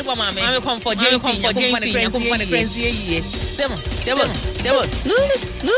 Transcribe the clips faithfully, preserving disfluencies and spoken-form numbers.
kwa mame mame comfort Jane comfort Jane company crazy ye sema demo demo lu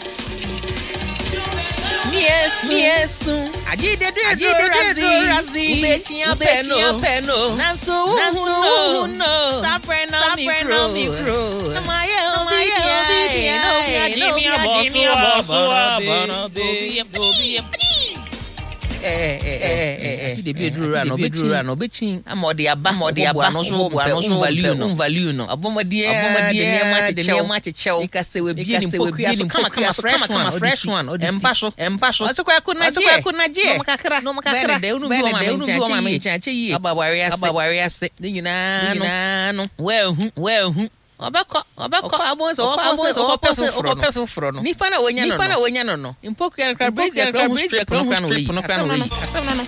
Yes, yes, aji de de razi, ubetia peno, peno, nanso, nanso, no, saprena micro, amaye, amaye, no, no, Jimmy, bosso, baby, baby. Eh eh eh eh de bedrura no bedrura no bechin amode aba amode aba no so bo no so value no value no abomade abomade de ma che de ma che chew ikase we bi ni pokua so kama kama fresh one fresh one emba so emba so so kwa kuna je kwa kuna je no makakra no makakra de unu bi o ma me cha che yi abawari ase abawari ase ni nyina no we hu we hu Obako obako abonso abonso okope perfume fro no nipa na wonya no nipa na wonya no no impoku ya crabrate ya crabrate no kan we no kan we asam no no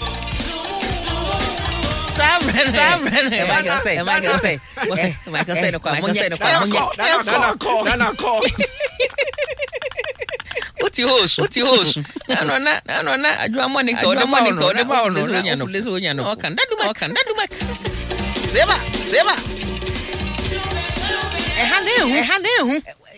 Sabren Sabren e ma ga say e ma ga say e ma ga say no kwa monya no kwa monya na na ko na na ko Uti hosu uti hosu na no na na no na adwa monica o de monica o de ba no wonya no leso wonya no o kan daduma o kan daduma seba seba Ehanehu ehanehu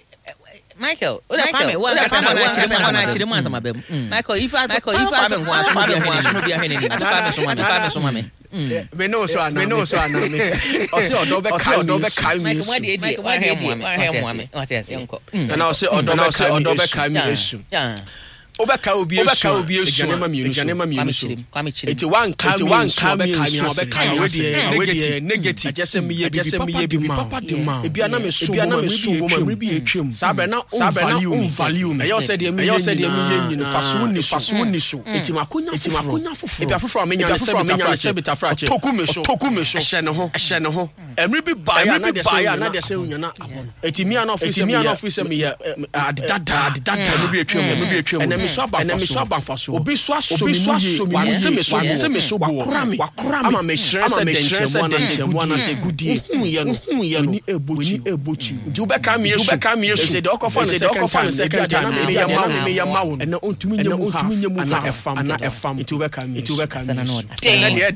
Michael o da fame wa ka sama na chire sama na chire mu asama bem Michael ifa Michael ifa be nwa so be hene no bia hene ni atuka be so ma atuka be so ma me me no so ana me no so ana me o se odo be kai odo be kai mi Michael wa de di wa he mu wa he mu ame what is yanko na o se odo be kai mi esu Obeka obi esu obeka obi esu janema mienu janema mienu so eti wan ka eti wan ka mi esu obeka na we de we de negative agese mi ye agese mi ye bi papa de ma ebi ana me so ebi ana me so bo ma mi bi etwem sabe na on value me eyo se de mi eyo se de mi ye nyina faso ni faso ni so eti makonya eti makonya foforo ebi afoforo amenya na se bita se bita frache toku me so toku me so ehye ne ho ehye ne ho emri bi ba ya na de se na de se nyana eti mi ana office mi ana office mi ye adidada adidada mi bi etwem mi bi etwem so aba na me so aba faso obi so aso mi mu se me so se me so bo wakora me ama me hire se de nchemu ana se gudie hu ye no hu ye no ni ebochi ebochi di obeka me yesu obeka me yesu se de okofa no se okofa no second time me ya mawo me ya mawo ena ontumi nyemu ontumi nyemu ana efam ana efam ti obeka me ti obeka me na de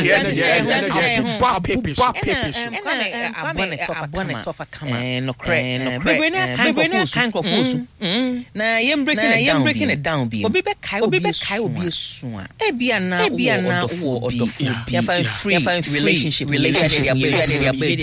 de de ba pepe ba pepe so abone abone tofa kama eh no cre no cre bebre na kan kofosu na yem breaking it down bi obi be kai obi be kai obi esu a e bia na e na odofo odofo ya fa free relationship relationship ya be ya ya be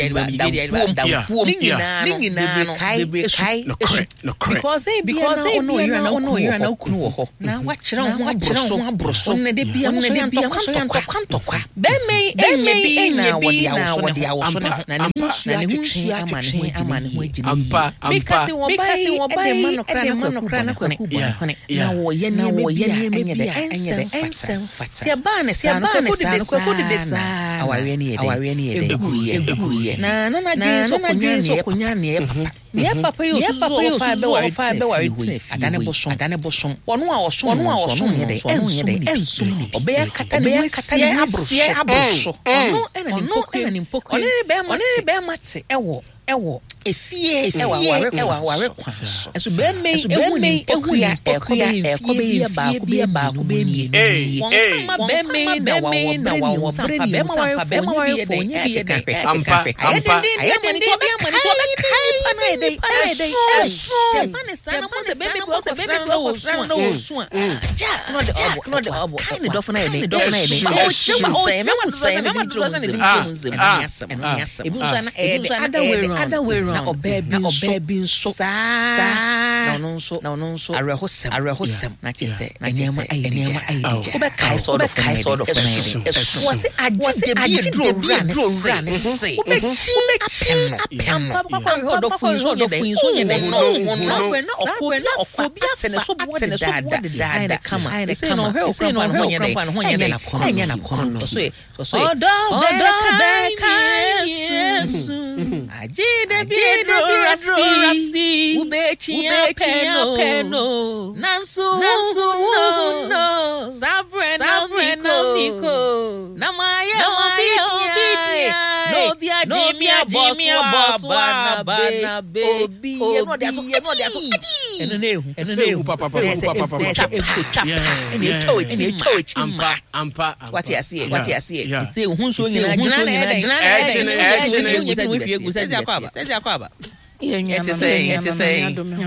ya fuom nyina nyina no be kai because e bia na ono yira na ono yira na okunu wo ho na wa kira ho abro so abro so ne de bia so ya ntokwa ntokwa be me enye bi na wodi awo so na na ne twetwe ama ne ho ama ne ho agina ampa ampa because wo bai e de man no kra na kwa ku na wo ye na wo ye ni enye de enye de ensem fata sia ba ne sia ba ne sia no ko de sa awawe ni ye de awawe ni ye de eguye na na na dwe so konya ne konya ne papa ne papa yo so so fa be wa fa be wa adane bosom adane bosom wono a oso wono a oso ye de enso de enso obe ya kata ne kata ne abroso abroso ono ena ni poku ena ni poku oni be ma oni be ma te ewo ewo efie ewa ware ewa ware kwa eso be me ehu ni ehu ya ekọ be efie ba ko be ba ko be ni eh eh be me na wa wo na wa wo bre ni sa pa be ma ware fo nya bi de ampa ampa aye de ni to be ma ni to be kai pa na de pa de eh pa ne sa na mo se be me bo se be me bo wo na wo su a ja no de obo no de obo kai ni do fa na de do fa na de o che ma o che ma se me ma do sa ne de mo se me nyasem nyasem ebu sa na e de other way round na obebi obebi nso sa na no nso na no nso arehosem arehosem na chese na nyema ayema ayija obe kai so do kai so do fene eso wase agide bi dro dro run say obe chi apem apem papa ko do fun so do fun so nye no no na okwe na okobi atene so bo de dada dada kama say no he say no he onye na onye na kono onye na kono so so so odo be kai yesu agide bi Rasi ubechi apeno peno nansu nansu no no sabre no niko na maye obi no bia jimia jimia boss wa na be obi no de ato no de ato eno na ehu eno na ehu papa papa papa yeah eno eto echi eto echi ampa ampa what you see what you see say hu nso nyina gyina na gyina na echi na echi na echi egu sezi akwaba sezi akwaba Ete say, ete say.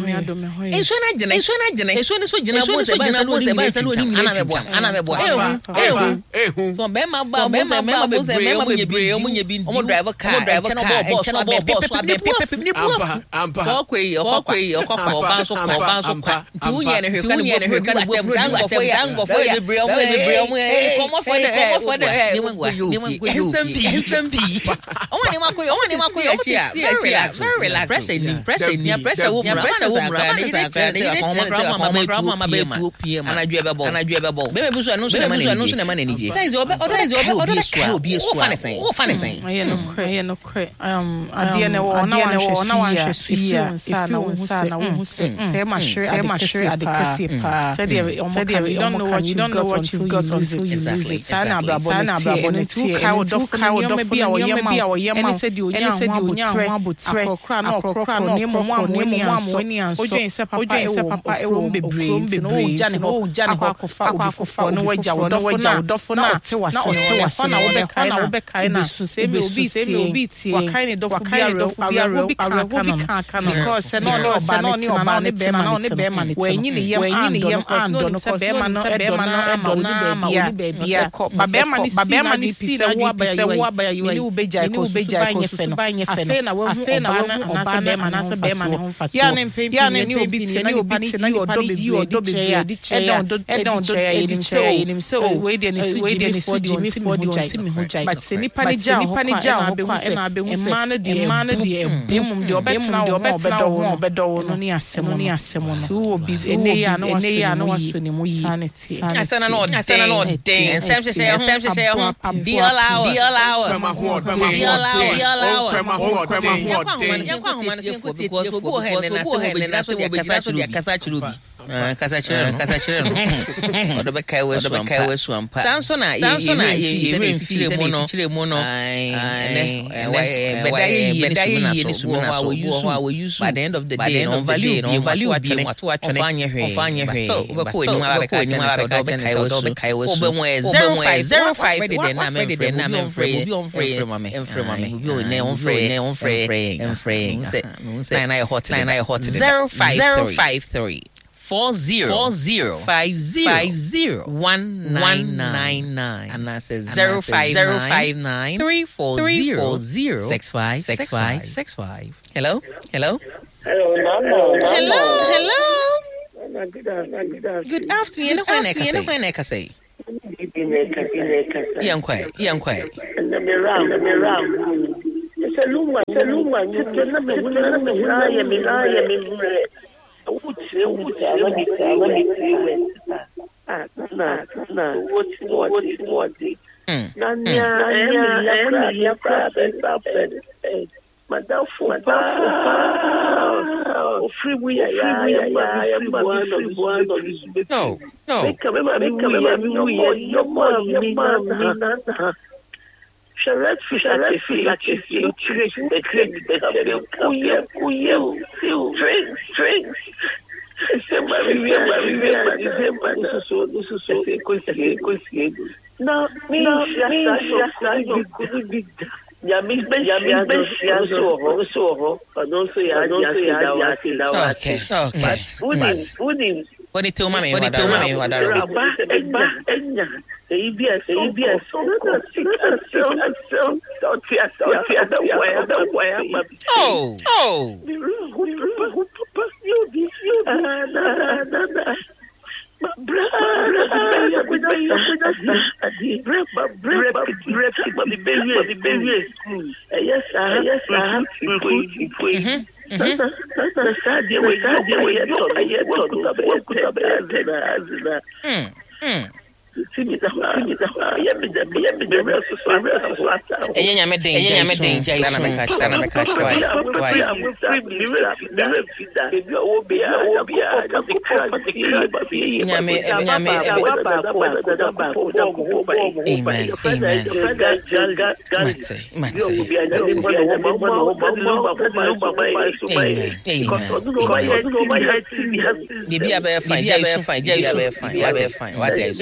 Eso na gyina, eso na gyina. Eso ni so gyina bo se ba se ba se no ni ana mebo, ana mebo. Ehu, ehu, ehu. So be ma ba, be ma ma bo se be ma bebre, omo nye bi. Omo driver car, omo driver car, boss, omo boss, omo pep ni bo. Ampa. Okwe, okwe, okwa, oba so kwa, oba so kwa. Ti unye ne hweka, unye ne hweka ni bo zango fo ya, zango fo ya. Bebre, omo bebre, omo e komo for the, komo for the. Ni wangwa, ni wangwa. S M P, S M P. Omo ni makoy, omo ni makoy, omo ti very relax, very relax. Pressure ni pressure wo pressure wo mra na dey try dey dey try mama be two p m anadwe be ball anadwe be ball be be buso no so na mani no so na mani nije size obe size obe obe ka obi esu fa ne sen wo fa ne sen aye no kre aye no kre um adie ne wo na wan na wan hwesu nsa na wo nsa na wo se se ma sure se ma sure adekasi pa said you don't know what you don't know what you've got until you lose it sana brabo sana brabo ne ti ka wo do ka wo do bi a wo yema any said you nya ho abotre akokra na okokra na nemo mo amoni amoni anso ojen se papa e papa e wo bebre no oja ne ho oja ne ho akofa akofa no waja wo do waja wo do fo na te wase na wo be kai na wo be kai na se me obi se me obi tie wa kai ne do fo bia do fo bia ro bi kan kan no because se no no ba no ni oba ne be ma no ne be ma ne we nyi ne yem ando no ko be ma no e do na e do na ma wo be bia ba be ma ni ba be ma ni si na wo ba ya wo ba ya ni wo be jai ko be jai ko so no afe na wo afe na wo oba be ma na se be ma ne ho fa so ya ne mpem ni obi tie ni obi tie na odo be bi odo be bi odi che ya e don do e nim se e nim se o we de ni su ji mi for di mi for di ti mi ho jai but se ni pani ja ni pani ja ho kwa e na be hu se e ma no de e ma no de e bemum de obetna wo obedo wo obedo wo no ni asem ni asem no ti wo obi ene ya no ene ya no waso ni mu yi sanity asana no asana no den sem se se sem se se ho di allow di allow grandma ho grandma di allow di allow grandma ho grandma ho ya kwa ho man ya kwa ti because go ahead na se na so ya kasa churu ya kasa churu bi kasa churu kasa churu odo be kai we so be kai we so ampa sansona sansona ye ye chire mo no chire mo no ai beda ye beda ye ni so na so wo wo use by the end of the day no value no value bi mo to atwene ofanye hwe ofanye hwe but still we ko ni ma be kai ni so odo be kai we so odo be kai we so obo mo zero five zero five ready then na me free na me free obi on free mama free mama obi o ne on free ne on free free free say na hot na hot zero five three Four zero four zero five zero five zero one nine nine nine and that says zero five zero five nine three four zero zero six five six five six five. Hello, hello, hello, Mama. Hello, hello. Good afternoon. Good afternoon. When I say, when I say. Young quiet, young quiet. And the miram, the miram. It's a luma, it's a luma. You can never, you can never, you can never, you can Uche uche abani abani tiwe ah na na what what what nanya nanya ya prabe prabe madafu pa free we ya ya ya ya buano buano no no kama mami mami mami yo mami na Charlotte Charlotte Charlotte trick the trick the kuye kuye drink drink Semba vivia vivia Semba so so so conseguir conseguir não me já já tudo big já me já me já sou sou não sei já não sei já se dá okay okay uni uni Oni teu mame, oni teu mame wadaro. Ba ba enya. E B S, E B S. Oh, oh. see me the see me the yeah me the yeah me the rest of the rest of the eh nya me den nya me den jai sana me catch sana me catch why why nya me nya me amen amen Bibi abe fine, Jai fine, Jai fine, what fine, what is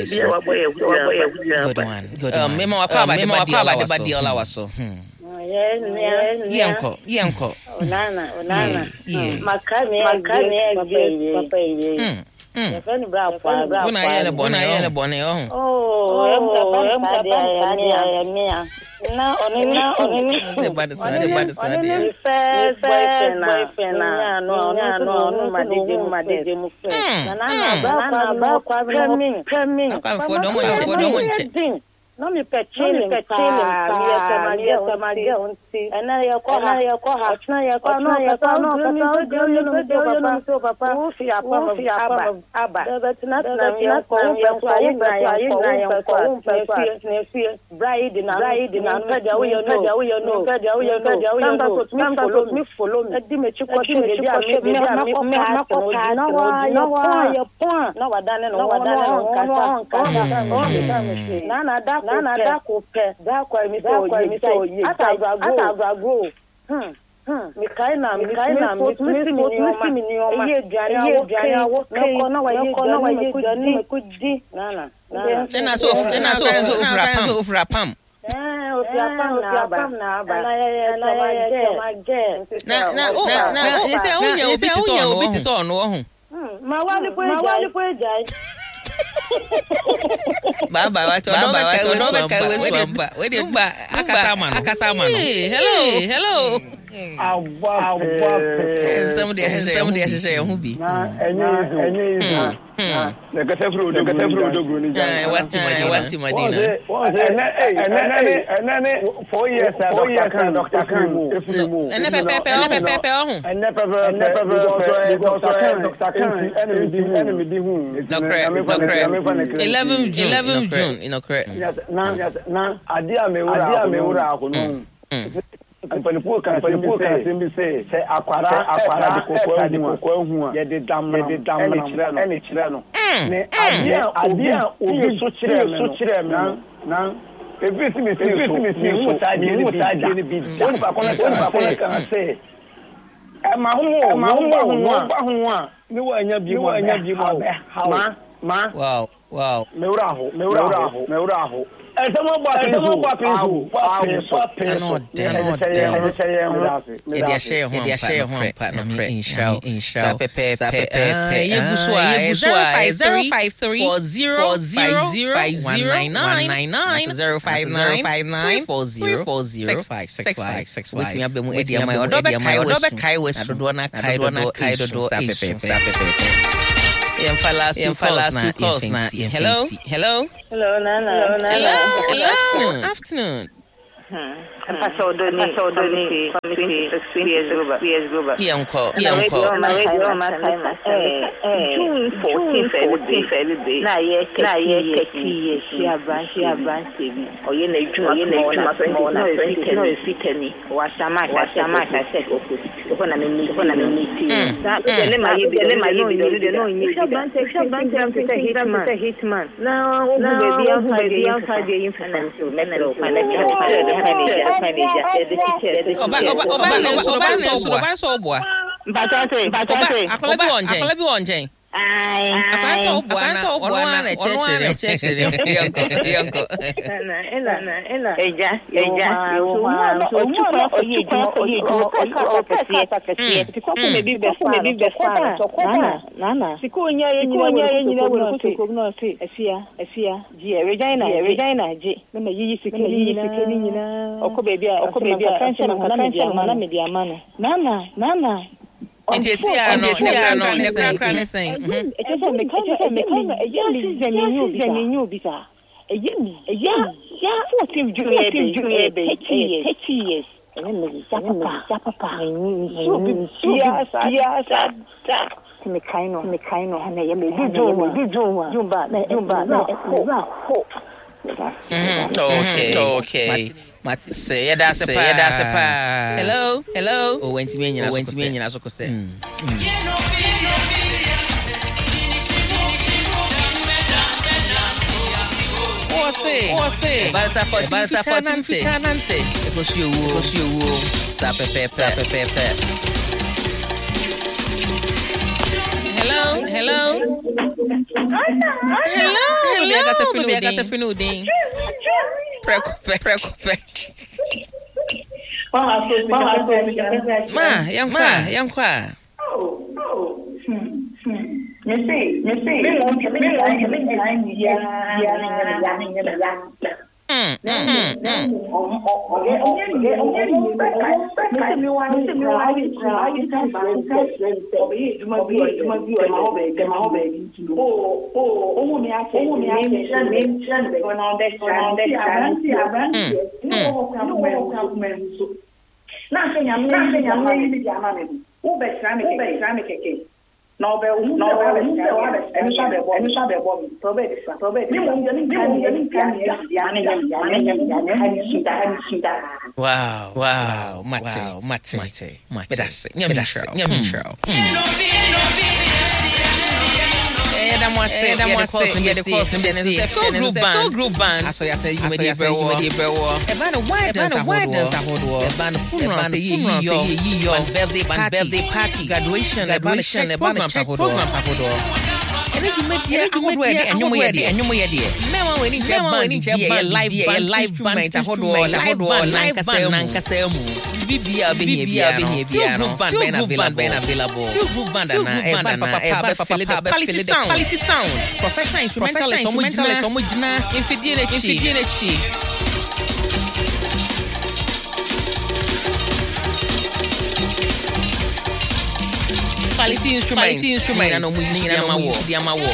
good one, good one. Memo akaba, memo akaba de badi ola waso. Hmm. Yanko, yanko. Onana, onana. Makame, makame, papa ye. Hmm. Hmm. Bona yene bona yene bona oh. Oh, em papa de ya ya na onina onina se bad side bad side first boyfriend boyfriend na no no no no madede madede mu na na ba kwa ba kwa coming coming kwa for do mo for do mo nche no me pe chile pe chile mi ya tamalia tamalia unti ana ya ko ha ya ko ha na ya ko no ya ko no ka no do yo no do yo papa u fi apa fi apa aba but not na mi ya ko ya ko ya na ya ko ya ko pe fi fi bride na bride na no da yo no da yo no da yo no da yo no come follow me follow me di me chi ko chi me ya me me me me ma ko ka no wa no wa ya point no wa dane no wa dane no ka ka na na da na da ko pe da kwa mi so mi so yi atagrago hmm hmm mi kai na mi kai na mi mi mi ni o ma ye dware awo dware awo ko na wa ye ko na wa ye dware ko di na na tena so tena so so ufra pam so ufra pam eh ufra pam na aba na aba na ye na ye ma ge na na na ese unya obi ti so no obi ti so no ho ma wali po ma wali po jai Baba wacho no be kai no be kai we swamba we dey ba akasa ma no akasa ma no hello hello awa awa somebody somebody say hu bi enye enye izu na kata fro do kata fro do gro ni ja wasti madina wasti madina ene ene ene four years four years kan doctor kan efrimu ene pepe ene pepe ohun ene pepe ene pepe doctor kan doctor kan ene mi di hu ene mi di hu no correct no correct eleventh June eleventh June you know correct na na adia mewura adia mewura akono Panipo kan panipo kan sembi se se akwara akwara de kokko de kokko hu a ye de dam ye de dam na ene kire no ne ade ade obi so kire me so kire me na ebi si mi si so mi mu ta je ni bi ta je ni bi woni pa kono pa kono kan se e ma hu ma hu ma hu a ni wa anya bi wa anya bi ma ma wow wow mewura ho mewura ho mewura ho Ese mo gba pinsu pa pinsu no no e dia share ho e dia share ho pa na me insha insha pepe pepe ye guswa zero five three four zero five zero one nine nine zero five nine four zero four zero six five six five with me abemu e dia mai odo be kai odo be kai we so do na kai do na kai do do pepe pepe Em falar em falar na hello hello hello nana hello hello afternoon Paso do ni so do ni twenty years ago years ago Yanko yanko June fourteenth February na ye na ye thirty years ya ban ya ban sebi oye na edwuma oye na edwuma so na twenty no fitani wa sama wa sama ka se ko na me ni ko na me ni ti da le ma ye le ma ye de no ni ban te ban te te hitman hitman na o baby ya baby ya fa de influence me na lo pa na Oba oba oba nenso oba nenso oba so oboa. Batate batate. Akola bi wonjen. Akola bi wonjen. Ai. Akola so oboa na oboa na cheche cheche yanko yanko. Na ela na ela. Eja eja. O chukwa oyi juma oyi juma o pesi pesi. Tiko ko me bi be fa me bi be fa. Nana nana. Tiko nya ye nyina nya ye nyina wo ko ko no se. Afia afia. Ji Regina Regina ji. Na me yi sike yi sike ni nyina. Oko baby oko baby friendship na media na media mano. Nana nana. Enti si ya no si ya no ne kra kra ne sen. Mhm. E je me kan je me kan e je mi je mi nyu bi mi nyu bi sa. E je mi e je ya fourteen June June thirty years. E me ya papa ya papa. So bi ya sa ya sa. me kind of me kind of na ye me di juma di juma jumba na jumba na ho okay okay Mati say ya da se pa ya da se pa hello hello o wenti me nyina wenti me nyina so ko se o se o se balsa for balsa for nante nante e ko si owo ko si owo sa pe pe pe pe pe hello hello hello hello ya ga se finu ya ga se finu din preko preko Ma, ma, yang kwa, yang kwa. Oh, oh. Hmm, hmm. You see, you see. Me want to, me want to, me want to, yeah, yeah, yeah, yeah, yeah. Hmm, hmm, hmm. Okay, okay, okay, okay. Me want to, me want to, try to come back. You must be, you must be, my hobby, my hobby. Oh, oh, oh, me I say, oh, me I say, me, me, going on that, on that, hmm, hmm. Na senya na senya na yi di ama me u be tra me ke tra me keke na obe na obe be tra enu sha be bo enu sha be bo to be sa to be ni mo ngani ni mo ngani kan ya ya ne ya ne ya ne ha ni sida ha ni sida wow wow mate mate mate mate bedase nyamisho nyamisho da mo say da mo say me the course me the full group band full group band aso ya say you me dey brewo dey brewo e ba no why does that hold e ba no funeral say yi yi yo birthday party birthday party graduation graduation e ba no check programs ahodo e dey make dey ahodo e dey enyomo ye dey enyomo ye dey me wan we ni je band dey live band live band ahodo live band live band nankasa mu bibia be here bia no band ben available few group band na e band na e ba quality sound quality sound professional instrumentalist omo gina omo gina infidie na chi infidie na chi quality instrument quality instrument na omo gina na omo di amawo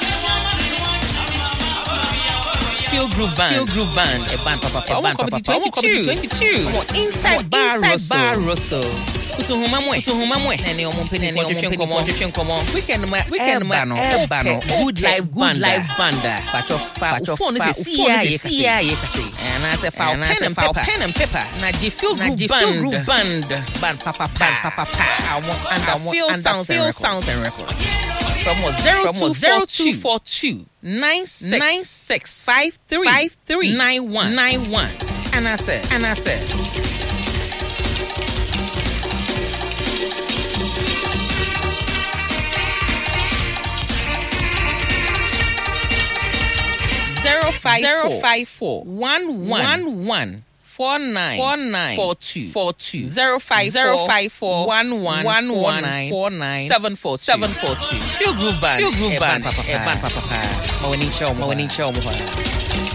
Feel Group Band. Feel Group Band. A band, papa, papa. A band, papa, papa. twenty-two. twenty-two. Inside Bar Inside Russell. Kusuhuma mwe. Kusuhuma mwe. Nene omo pene ne omo pene komo. Komo. Weekend ma weekend ma bano. Good live good live banda. Pacho fa. Pacho phone is sia ye sia ye kasi. And I say fa pen and paper. Pen and paper. Na the Feel Group Band. Group Band. Band papa band papa pa. I want and I want feel sounds feel sounds and records. From zero two four two nine six nine six five three five three nine one nine one. And I said, and I said. Zero five zero five four one one one. Four nine four nine four two four two zero five zero five four one one one one nine four nine seven four seven four two. Feel Group Band. Feel Group Band. Papa. Band. Papa. Ma wani chow. Ma wani chow.